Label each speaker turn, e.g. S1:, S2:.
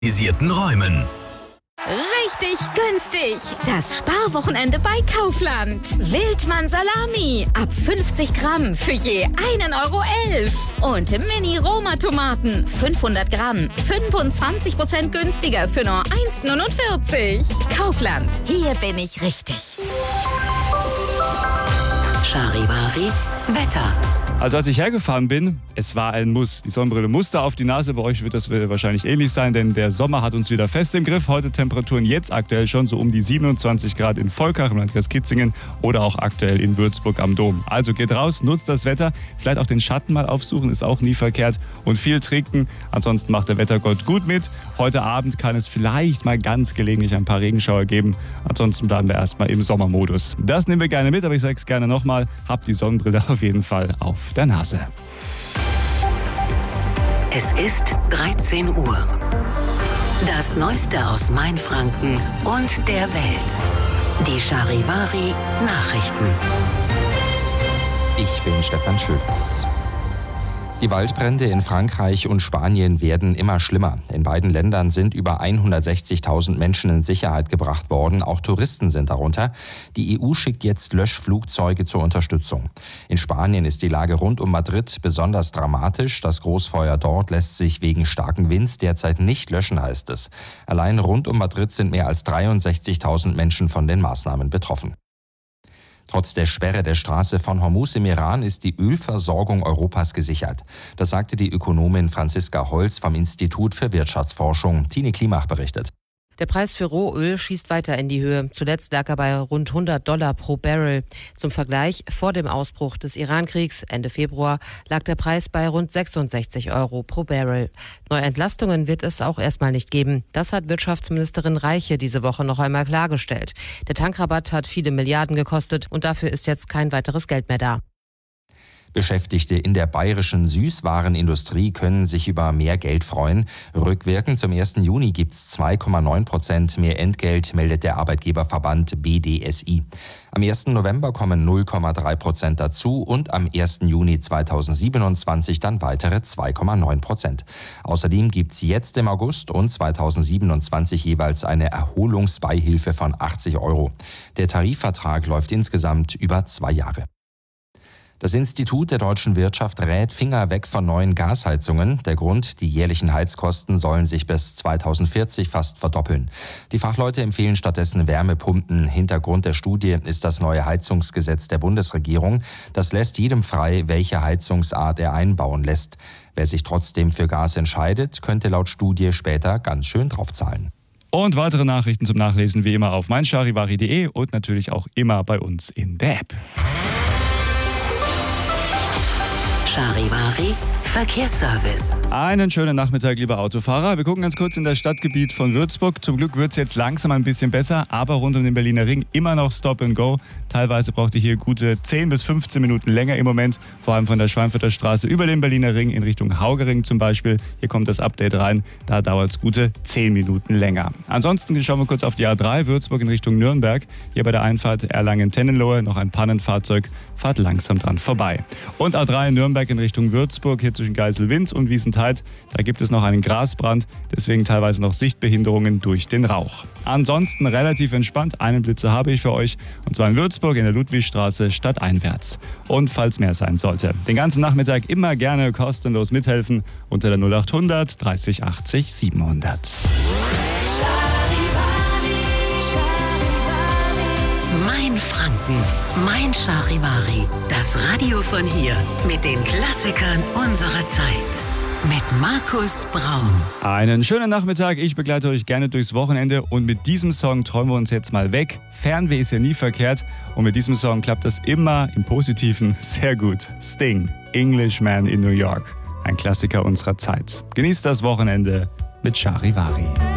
S1: Räumen.
S2: Richtig günstig. Das Sparwochenende bei Kaufland. Wildmann Salami ab 50 Gramm für je 1,11 €. Und Mini-Roma-Tomaten 500 Gramm 25% günstiger für nur 1,49 €. Kaufland, hier bin ich richtig.
S3: Charivari Wetter.
S4: Also als ich hergefahren bin, es war ein Muss. Die Sonnenbrille musste auf die Nase. Bei euch wird das wahrscheinlich ähnlich sein, denn der Sommer hat uns wieder fest im Griff. Heute Temperaturen jetzt aktuell schon so um die 27 Grad in Volkach im Landkreis Kitzingen oder auch aktuell in Würzburg am Dom. Also geht raus, nutzt das Wetter. Vielleicht auch den Schatten mal aufsuchen, ist auch nie verkehrt. Und viel trinken. Ansonsten macht der Wettergott gut mit. Heute Abend kann es vielleicht mal ganz gelegentlich ein paar Regenschauer geben. Ansonsten bleiben wir erstmal im Sommermodus. Das nehmen wir gerne mit, aber ich sage es gerne nochmal. Habt die Sonnenbrille auf jeden Fall auf der Nase.
S3: Es ist 13 Uhr. Das Neueste aus Mainfranken und der Welt. Die Charivari Nachrichten.
S5: Ich bin Stefan Schulz. Die Waldbrände in Frankreich und Spanien werden immer schlimmer. In beiden Ländern sind über 160.000 Menschen in Sicherheit gebracht worden. Auch Touristen sind darunter. Die EU schickt jetzt Löschflugzeuge zur Unterstützung. In Spanien ist die Lage rund um Madrid besonders dramatisch. Das Großfeuer dort lässt sich wegen starken Winds derzeit nicht löschen, heißt es. Allein rund um Madrid sind mehr als 63.000 Menschen von den Maßnahmen betroffen. Trotz der Sperre der Straße von Hormuz im Iran ist die Ölversorgung Europas gesichert. Das sagte die Ökonomin Franziska Holz vom Institut für Wirtschaftsforschung. Tine Klimach berichtet.
S6: Der Preis für Rohöl schießt weiter in die Höhe. Zuletzt lag er bei rund $100 pro Barrel. Zum Vergleich, vor dem Ausbruch des Irankriegs Ende Februar lag der Preis bei rund 66 € pro Barrel. Neue Entlastungen wird es auch erstmal nicht geben. Das hat Wirtschaftsministerin Reiche diese Woche noch einmal klargestellt. Der Tankrabatt hat viele Milliarden gekostet und dafür ist jetzt kein weiteres Geld mehr da.
S5: Beschäftigte in der bayerischen Süßwarenindustrie können sich über mehr Geld freuen. Rückwirkend zum 1. Juni gibt es 2,9% mehr Entgelt, meldet der Arbeitgeberverband BDSI. Am 1. November kommen 0,3% dazu und am 1. Juni 2027 dann weitere 2,9%. Außerdem gibt es jetzt im August und 2027 jeweils eine Erholungsbeihilfe von 80 €. Der Tarifvertrag läuft insgesamt über 2 Jahre. Das Institut der deutschen Wirtschaft rät Finger weg von neuen Gasheizungen. Der Grund, die jährlichen Heizkosten sollen sich bis 2040 fast verdoppeln. Die Fachleute empfehlen stattdessen Wärmepumpen. Hintergrund der Studie ist das neue Heizungsgesetz der Bundesregierung. Das lässt jedem frei, welche Heizungsart er einbauen lässt. Wer sich trotzdem für Gas entscheidet, könnte laut Studie später ganz schön draufzahlen.
S4: Und weitere Nachrichten zum Nachlesen wie immer auf meincharivari.de und natürlich auch immer bei uns in der App.
S3: Charivari Verkehrsservice.
S4: Einen schönen Nachmittag, liebe Autofahrer. Wir gucken ganz kurz in das Stadtgebiet von Würzburg. Zum Glück wird es jetzt langsam ein bisschen besser, aber rund um den Berliner Ring immer noch Stop and Go. Teilweise braucht ihr hier gute 10 bis 15 Minuten länger im Moment, vor allem von der Schweinfurter Straße über den Berliner Ring in Richtung Haugering zum Beispiel. Hier kommt das Update rein, da dauert es gute 10 Minuten länger. Ansonsten schauen wir kurz auf die A3 Würzburg in Richtung Nürnberg. Hier bei der Einfahrt Erlangen-Tennenlohe noch ein Pannenfahrzeug, fahrt langsam dran vorbei. Und A3 in Nürnberg in Richtung Würzburg, hier zwischen Geiselwind und Wiesentheid. Da gibt es noch einen Grasbrand, deswegen teilweise noch Sichtbehinderungen durch den Rauch. Ansonsten relativ entspannt, einen Blitzer habe ich für euch, und zwar in Würzburg in der Ludwigstraße stadteinwärts. Und falls mehr sein sollte, den ganzen Nachmittag immer gerne kostenlos mithelfen unter der 0800 30 80 700.
S3: Mein Franken, mein Charivari. Das Radio von hier mit den Klassikern unserer Zeit. Mit Markus Braun.
S4: Einen schönen Nachmittag, ich begleite euch gerne durchs Wochenende und mit diesem Song träumen wir uns jetzt mal weg. Fernweh ist ja nie verkehrt und mit diesem Song klappt das immer im Positiven sehr gut. Sting, Englishman in New York, ein Klassiker unserer Zeit. Genießt das Wochenende mit Charivari.